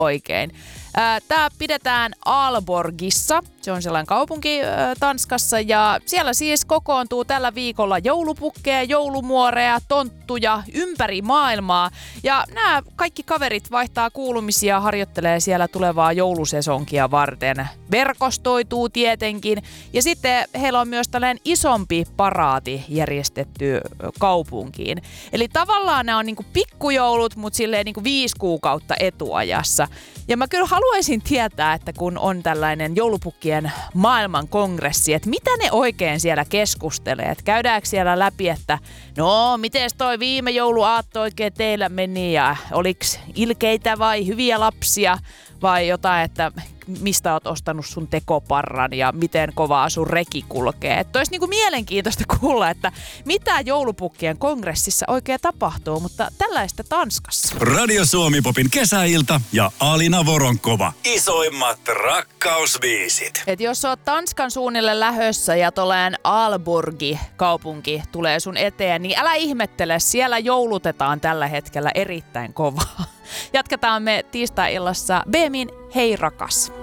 oikein. Tämä pidetään Aalborgissa. Se on sellainen kaupunki Tanskassa ja siellä siis kokoontuu tällä viikolla joulupukkeja, joulumuoreja, tonttuja ympäri maailmaa. Ja nämä kaikki kaverit vaihtaa kuulumisia, harjoittelee siellä tulevaa joulusesonkia varten. Verkostoituu tietenkin ja sitten heillä on myös tällainen isompi paraati järjestetty kaupunkiin. Eli tavallaan nämä on niinku pikkujoulut, mutta silleen niinku 5 kuukautta etuajassa. Ja mä kyllä haluaisin tietää, että kun on tällainen joulupukkien maailman kongressi, että mitä ne oikein siellä keskustelee. Että käydäänkö siellä läpi, että no, miten toi viime jouluaatto oikein teillä meni ja oliks ilkeitä vai hyviä lapsia vai jotain, että mistä oot ostanut sun tekoparran ja miten kovaa sun reki kulkee. Että olisi niinku mielenkiintoista kuulla, että mitä joulupukkien kongressissa oikein tapahtuu, mutta tällaista Tanskassa. Radio Suomi-popin kesäilta ja Alina Voronkova. Isoimmat rakkausbiisit. Et jos oot Tanskan suunnille lähössä ja tolleen Aalborgi-kaupunki tulee sun eteen, niin älä ihmettele, siellä joulutetaan tällä hetkellä erittäin kovaa. Jatketaan me tiistai-illassa Beemin Hei rakas.